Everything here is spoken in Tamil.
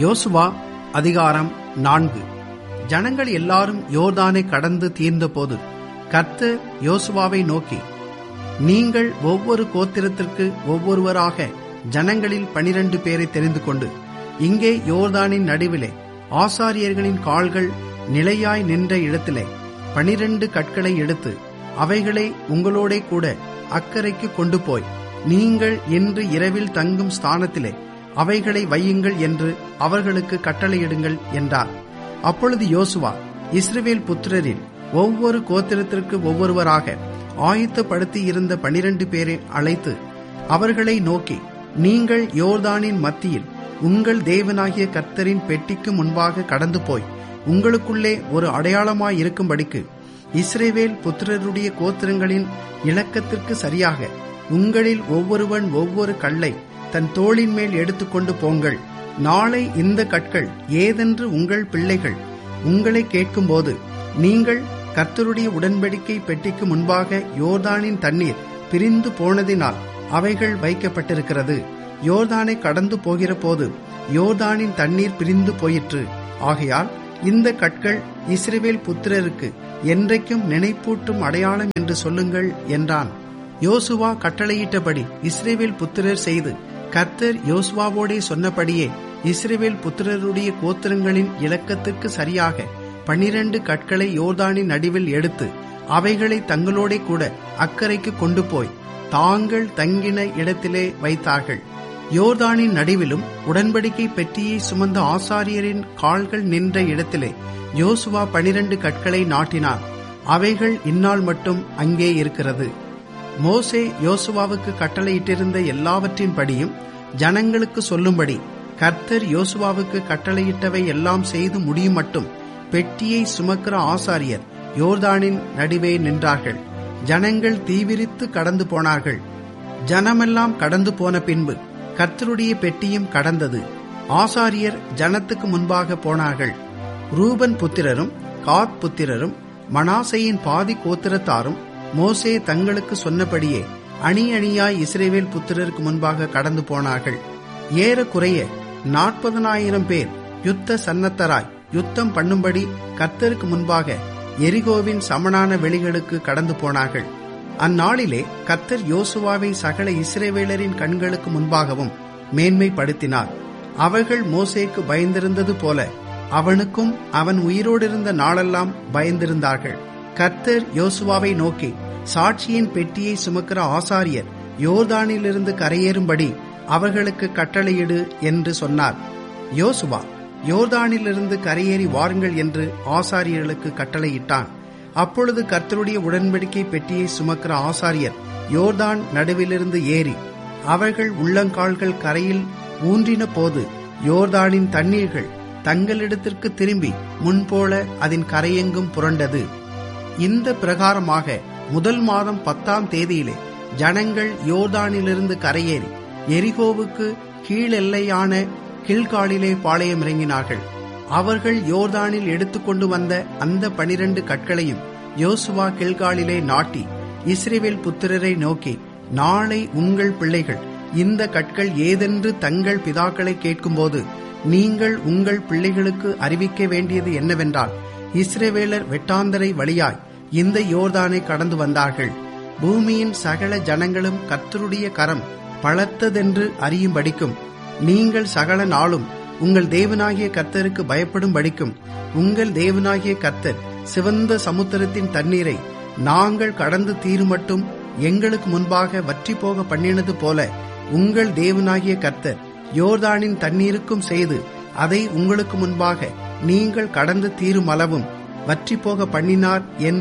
யோசுவா அதிகாரம் 4. ஜனங்கள் எல்லாரும் யோர்தானை கடந்து தீர்ந்தபோது கர்த்தர் யோசுவாவை நோக்கி, நீங்கள் ஒவ்வொரு கோத்திரத்திற்கு ஒவ்வொருவராக ஜனங்களில் 12 பேரை தெரிந்து கொண்டு இங்கே யோர்தானின் நடுவிலே ஆசாரியர்களின் கால்கள் நிலையாய் நின்ற இடத்திலே 12 கற்களை எடுத்து அவைகளை உங்களோடே கூட அக்கரைக்கு கொண்டு போய் நீங்கள் இன்று இரவில் தங்கும் ஸ்தானத்திலே அவைகளை வையுங்கள் என்று அவர்களுக்கு கட்டளையிடுங்கள் என்றார். அப்பொழுது யோசுவா இஸ்ரவேல் புத்திரரில் ஒவ்வொரு கோத்திரத்திற்கு ஒவ்வொருவராக ஆயத்தப்படுத்தி இருந்த 12 பேரை அழைத்து அவர்களை நோக்கி, நீங்கள் யோர்தானின் மத்தியில் உங்கள் தேவனாகிய கர்த்தரின் பெட்டிக்கு முன்பாக கடந்து போய் உங்களுக்குள்ளே ஒரு அடையாளமாயிருக்கும்படிக்கு இஸ்ரவேல் புத்திரருடைய கோத்திரங்களின் இலக்கத்திற்கு சரியாக உங்களில் ஒவ்வொருவன் ஒவ்வொரு கல்லை தன் தோளின் மேல் எடுத்துக்கொண்டு போங்கள். நாளை இந்த கற்கள் ஏதென்று உங்கள் பிள்ளைகள் உங்களை கேட்கும்போது நீங்கள் கர்த்தருடைய உடன்படிக்கை பெட்டிக்கு முன்பாக யோர்தானின் தண்ணீர் பிரிந்து போனதினால் அவைகள் வைக்கப்பட்டிருக்கிறது. யோர்தானை கடந்து போகிற போது யோர்தானின் தண்ணீர் பிரிந்து போயிற்று. ஆகையால் இந்த கற்கள் இஸ்ரவேல் புத்திரருக்கு என்றைக்கும் நினைப்பூட்டும் அடையாளம் என்று சொல்லுங்கள் என்றான். யோசுவா கட்டளையிட்டபடி இஸ்ரவேல் புத்திரர் செய்து கர்த்தர் யோசுவாவோடே சொன்னபடியே இஸ்ரவேல் புத்திரருடைய கோத்திரங்களின் இலக்கத்திற்கு சரியாக 12 கற்களை யோர்தானின் நடுவில் எடுத்து அவைகளை தங்களோடே கூட அக்கரைக்கு கொண்டு போய் தாங்கள் தங்கின இடத்திலே வைத்தார்கள். யோர்தானின் நடுவிலும் உடன்படிக்கை பெட்டியை சுமந்த ஆசாரியரின் கால்கள் நின்ற இடத்திலே யோசுவா 12 கற்களை நாட்டினார். அவைகள் இந்நாள் மட்டும் அங்கே இருக்கிறது. மோசே யோசுவாவுக்கு கட்டளையிட்டிருந்த எல்லாவற்றின்படியும் ஜனங்களுக்கு சொல்லும்படி கர்த்தர் யோசுவாவுக்கு கட்டளையிட்டவை எல்லாம் செய்து முடியும் மட்டும் பெட்டியை சுமக்கிற ஆசாரியர் யோர்தானின் நடுவே நின்றார்கள். ஜனங்கள் தீவிரித்து கடந்து போனார்கள். ஜனமெல்லாம் கடந்து போன பின்பு கர்த்தருடைய பெட்டியும் கடந்தது. ஆசாரியர் ஜனத்துக்கு முன்பாக போனார்கள். ரூபன் புத்திரரும் காத் புத்திரரும் மனாசேயின் பாதி கோத்திரத்தாரும் மோசே தங்களுக்கு சொன்னபடியே அணி அணியாய் இஸ்ரவேல் புத்திரருக்கு முன்பாக கடந்து போனார்கள். ஏறக்குறைய 40,000 பேர் யுத்த சன்னத்தராய் யுத்தம் பண்ணும்படி கர்த்தருக்கு முன்பாக எரிகோவின் சமனான வெளிகளுக்கு கடந்து போனார்கள். அந்நாளிலே கர்த்தர் யோசுவாவை சகல இஸ்ரவேலரின் கண்களுக்கு முன்பாகவும் மேன்மைப்படுத்தினார். அவர்கள் மோசேக்கு பயந்திருந்தது போல அவனுக்கும் அவன் உயிரோடிருந்த நாளெல்லாம் பயந்திருந்தார்கள். கர்த்தர் யோசுவாவை நோக்கி, சாட்சியின் பெட்டியை சுமக்கிற ஆசாரியர் யோர்தானிலிருந்து கரையேறும்படி அவர்களுக்கு கட்டளையிடு என்று சொன்னார். யோசுவா யோர்தானிலிருந்து கரையேறி வாருங்கள் என்று ஆசாரியர்களுக்கு கட்டளையிட்டான். அப்பொழுது கர்த்தருடைய உடன்படிக்கை பெட்டியை சுமக்கிற ஆசாரியர் யோர்தான் நடுவிலிருந்து ஏறி அவர்கள் உள்ளங்கால்கள் கரையில் ஊன்றின போது யோர்தானின் தண்ணீர்கள் தங்களிடத்திற்கு திரும்பி முன்போல அதன் கரையெங்கும் புரண்டது. இந்த பிரகாரமாக முதல் மாதம் 10ஆம் தேதியிலே ஜனங்கள் யோர்தானிலிருந்து கரையேறி எரிகோவுக்கு கீழெல்லையான கில்காலிலே பாளையம் இறங்கினார்கள். அவர்கள் யோர்தானில் எடுத்துக்கொண்டு வந்த அந்த 12 கற்களையும் யோசுவா கில்காலிலே நாட்டி இஸ்ரவேல் புத்திரரை நோக்கி, நாளை உங்கள் பிள்ளைகள் இந்த கற்கள் ஏதென்று தங்கள் பிதாக்களை கேட்கும்போது நீங்கள் உங்கள் பிள்ளைகளுக்கு அறிவிக்க வேண்டியது என்னவென்றால், இஸ்ரவேலர் வெட்டாந்தரை வழியாய் இந்த யோர்தானை கடந்து வந்தார்கள். பூமியின் சகல ஜனங்களும் கர்த்தருடைய கரம் பலத்ததென்று அறியும்படிக்கும் நீங்கள் சகல நாளும் உங்கள் தேவனாகிய கர்த்தருக்கு பயப்படும்படிக்கும் உங்கள் தேவனாகிய கர்த்தர் சிவந்த சமுத்திரத்தின் தண்ணீரை நாங்கள் கடந்து தீருமட்டும் எங்களுக்கு முன்பாக வற்றி போக பண்ணினது போல உங்கள் தேவனாகிய கர்த்தர் யோர்தானின் தண்ணீருக்கும் செய்து அதை உங்களுக்கு முன்பாக நீங்கள் கடந்து தீருமளவும் வற்றி போக பண்ணினார் என்று